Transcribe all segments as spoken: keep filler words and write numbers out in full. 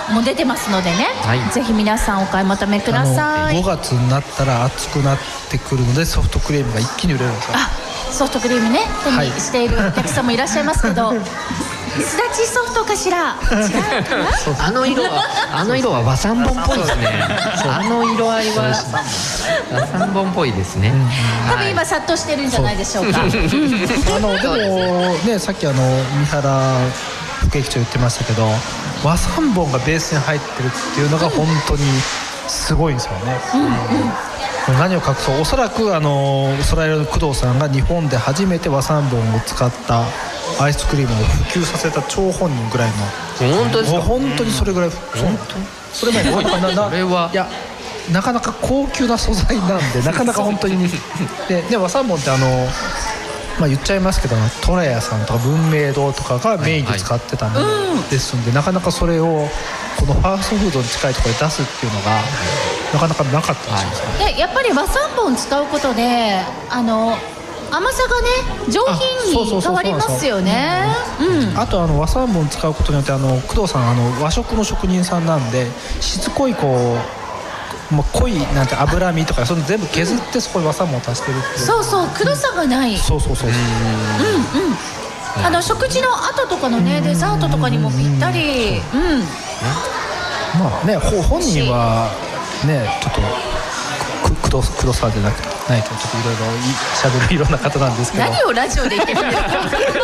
も出てますのでね、はい、ぜひ皆さんお買い求めください。 ごがつになったら暑くなってくるのでソフトクリームが一気に売れるんですよ。 あ、ソフトクリームね手にしているお客さんもいらっしゃいますけど、はい、すだちソフトかしら。違うかな。 あの色はあの色は和三盆っぽいですね。あの色合いは和三盆っぽいですね。 多分今殺到してるんじゃないでしょうか。あのでもね、さっきあの三原副駅長言ってましたけど、和三盆がベースに入ってるっていうのが本当にすごいんですよね。うんうん、何を隠そう、おそらくあの空色の工藤さんが日本で初めて和三盆を使ったアイスクリームを普及させた張本人ぐらいの。 本当ですか。 本当にそれぐらい。本当それ前にななそれはいやなかなか高級な素材なんでなかなか本当にでで和三盆ってあのまあ言っちゃいますけど、トラヤさんとか文明堂とかがメインで使ってたのですんで、なかなかそれをこのファーストフードに近いところで出すっていうのがなかなかなかったんですよね。 でやっぱり和三盆使うことであの甘さがね上品に変わりますよね。 あとあの和三盆使うことによってあの工藤さんあの和食の職人さんなんで、しつこいこうもう濃いなんて脂身とかその全部削ってそこに和三盆を足してるっていう。 そうそう、くどさがない。 そうそうそう。うんうん。 あの食事の後とかのねデザートとかにもぴったり。うん。 まあね、本人はねちょっとくどくどさじゃなくないけどちょっといろいろしゃべるいろんな方なんですけど。 何をラジオで言ってるんですか。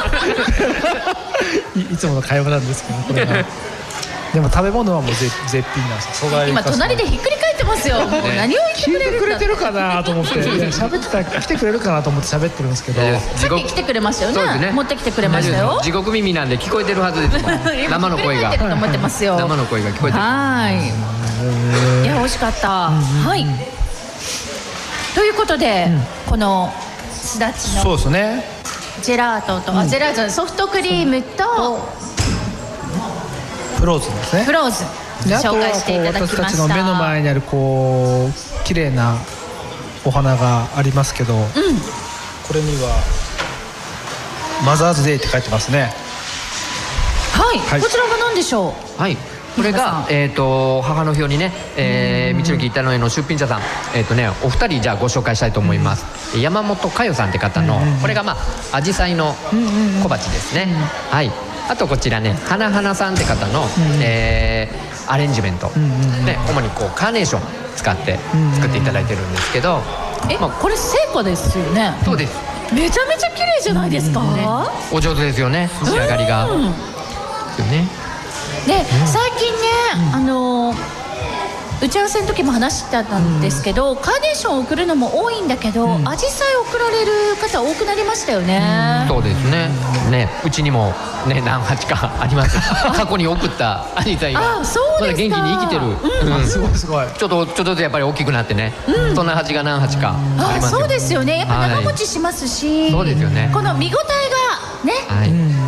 い, いつもの会話なんですけど、これは。でも食べ物はもう絶品なんですよ。 今隣でひっくり返ってますよ。もう何を言ってくれるんだ。 聞いてくれてるかなと思って喋ってたら来てくれるかなと思って喋ってるんですけど、 さっき来てくれましたよね。持ってきてくれましたよ。 地獄耳なんで聞こえてるはずですもん。生の声が。 生の声が聞こえてる。 はい。いや美味しかった。はい。ということでこのすだちのそうですね。 ジェラートとあジェラートソフトクリームとフローズンですね。 フローズン紹介していただきました。 私たちの目の前にあるこう綺麗なお花がありますけど、うん、これにはマザーズデーって書いてますね。 はい、はい、こちらが何でしょう。 はい、これが、えー、と母の日にね、えー、道の木板の絵の出品者さん、えーとね、お二人じゃあご紹介したいと思います。山本佳代さんって方の、これがまあ紫陽花の小鉢ですね。はい。あとこちらね花々さんって方の、えー、アレンジメント、ね、主にこうカーネーション使って作っていただいてるんですけど、 え、まあ、これ成果ですよね。 そうです。 めちゃめちゃ綺麗じゃないですか、ね、 お上手ですよね、仕上がりが、うんですよね。 で、うん、最近ね、うん、あの打ち合わせの時も話してたんですけど、うん、カーネーションを送るのも多いんだけど、うん、アジサイを送られる方多くなりましたよね。 うん、そうですね。ね、うちにもね何鉢かあります。過去に送ったアジサイがまだ元気に生きてる。 うんうん、すごいすごい。 ちょっとちょっとずつやっぱり大きくなってね。うん、そんな鉢が何鉢かありますよ。 そうですよね。やっぱ長持ちしますし、はい、 そうですよね。 この見応えがね、はい、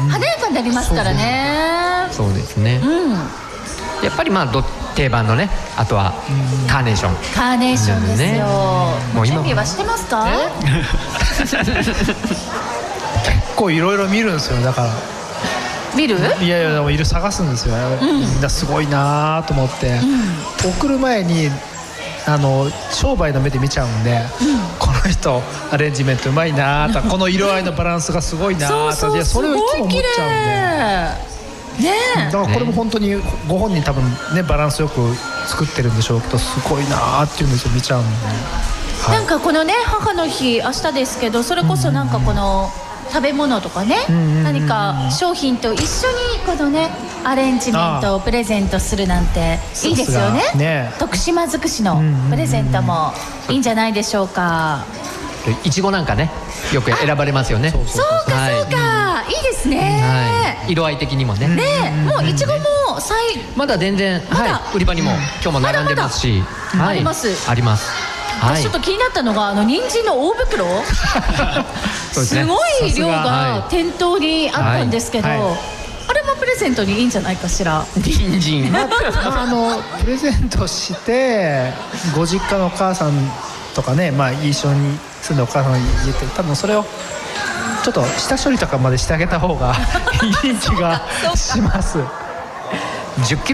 華やかになりますからね。 そうですね。うん、やっぱりまあど定番のね、あとはカーネーション。 カーネーションですよ。ね、もう準備はしてますか？ 結構いろいろ見るんですよ。だから見る？ いやいやでもいる探すんですよ。うん、みんなすごいなと思って、うん、送る前にあの商売の目で見ちゃうんで、うん、この人アレンジメントうまいなとかこの色合いのバランスがすごいなとかそれをいつも思っちゃうんで。ね、だからこれも本当にご本人多分ねバランスよく作ってるんでしょうけど、すごいなっていうんですよ、見ちゃうんで、 はい、なんかこのね母の日明日ですけど、それこそなんかこの食べ物とかね、何か商品と一緒にこのねアレンジメントをプレゼントするなんていいですよね。ね、徳島尽くしのプレゼントもいいんじゃないでしょうか。 いちごなんかねよく選ばれますよね。 そうかそうか、いいですね。 色合い的にもね。 ね、もういちごもさいまだ全然売り場にも今日も並んでますし、 ありますあります。 私ちょっと気になったのがあの人参の大袋すごい量が店頭にあったんですけど、あれもプレゼントにいいんじゃないかしら。 人参まああのプレゼントしてご実家のお母さんとかね、まあ一緒に住んでお母さんに言って、多分それをちょっと下処理とかまでしてあげた方がいい気がします。 じゅっキロ